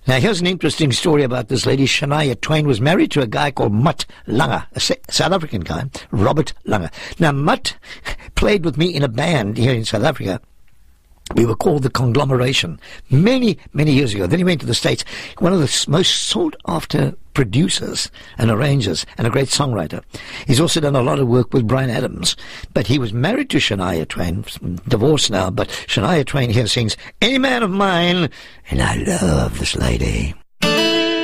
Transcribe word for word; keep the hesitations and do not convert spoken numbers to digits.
Now, here's an interesting story about this lady. Shania Twain was married to a guy called Mutt Lange, a South African guy, Robert Lange. Now, Mutt played with me in a band here in South Africa. We were called the Conglomeration many, many years ago. Then he went to the States. One of the most sought-after producers and arrangers and a great songwriter. He's also done a lot of work with Bryan Adams. But he was married to Shania Twain, divorced now, but Shania Twain here sings, "Any Man of Mine," and I love this lady.